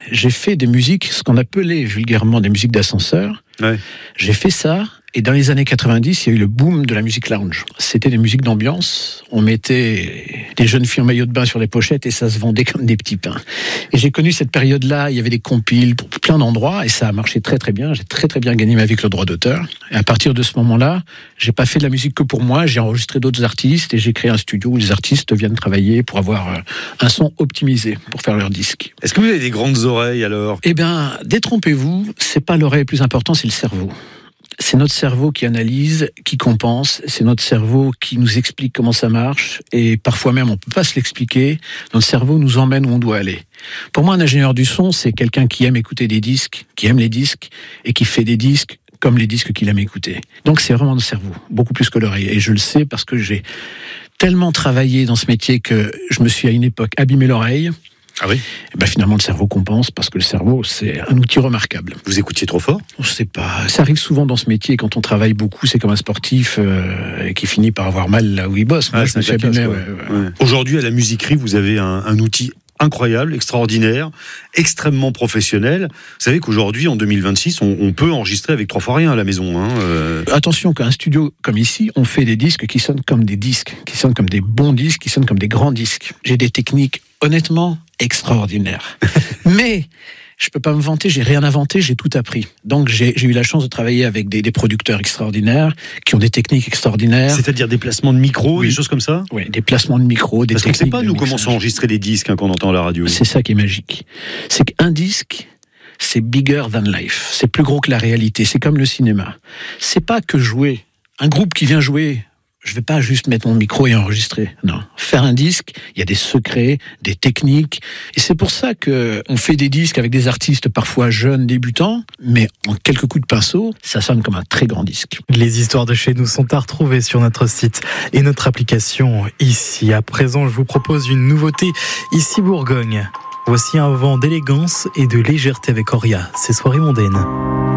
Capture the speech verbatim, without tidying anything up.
j'ai fait des musiques, ce qu'on appelait vulgairement des musiques d'ascenseur. Ouais. J'ai fait ça, et dans les années quatre-vingt-dix, il y a eu le boom de la musique lounge. C'était des musiques d'ambiance, on mettait des jeunes filles en maillot de bain sur les pochettes et ça se vendait comme des petits pains. Et j'ai connu cette période-là, il y avait des compiles pour plein d'endroits et ça a marché très très bien. J'ai très très bien gagné ma vie avec le droit d'auteur. Et à partir de ce moment-là, j'ai pas fait de la musique que pour moi, j'ai enregistré d'autres artistes et j'ai créé un studio où les artistes viennent travailler pour avoir un son optimisé pour faire leur disque. Est-ce que vous avez des grandes oreilles alors ? Eh bien, détrompez-vous, c'est pas l'oreille le plus important, c'est le cerveau. C'est notre cerveau qui analyse, qui compense, c'est notre cerveau qui nous explique comment ça marche, et parfois même on peut pas se l'expliquer, notre cerveau nous emmène où on doit aller. Pour moi, un ingénieur du son, c'est quelqu'un qui aime écouter des disques, qui aime les disques, et qui fait des disques comme les disques qu'il aime écouter. Donc c'est vraiment notre cerveau, beaucoup plus que l'oreille, et je le sais parce que j'ai tellement travaillé dans ce métier que je me suis à une époque abîmé l'oreille. Ah oui. Et ben finalement, le cerveau compense parce que le cerveau, c'est un outil remarquable. Vous écoutiez trop fort ? Je sais pas. Ça arrive souvent dans ce métier. Quand on travaille beaucoup, c'est comme un sportif euh, qui finit par avoir mal là où il bosse. Moi, ah, je me suis abîmé. Ouais, ouais. Ouais. Aujourd'hui, à la musiquerie, vous avez un, un outil incroyable, extraordinaire, extrêmement professionnel. Vous savez qu'aujourd'hui, en deux mille vingt-six, on, on peut enregistrer avec trois fois rien à la maison. Hein, euh... Attention qu'un studio comme ici, on fait des disques qui sonnent comme des disques, qui sonnent comme des bons disques, qui sonnent comme des grands disques. J'ai des techniques, honnêtement, extraordinaires. Mais je peux pas me vanter, j'ai rien inventé, j'ai tout appris. Donc j'ai, j'ai eu la chance de travailler avec des, des producteurs extraordinaires, qui ont des techniques extraordinaires. C'est-à-dire des placements de micro, oui. Des choses comme ça ? Oui, des placements de micro, des Parce techniques. Parce qu'on ne sait pas, nous, mixage. comment sont enregistrés les disques hein, qu'on entend à la radio. C'est ça qui est magique. C'est qu'un disque, c'est bigger than life. C'est plus gros que la réalité. C'est comme le cinéma. C'est pas que jouer. Un groupe qui vient jouer, je vais pas juste mettre mon micro et enregistrer. Non. Faire un disque, il y a des secrets, des techniques. Et c'est pour ça que on fait des disques avec des artistes parfois jeunes, débutants, mais en quelques coups de pinceau, ça sonne comme un très grand disque. Les histoires de chez nous sont à retrouver sur notre site et notre application ici. À présent, je vous propose une nouveauté ici Bourgogne. Voici un vent d'élégance et de légèreté avec Auria. C'est Soirée mondaine.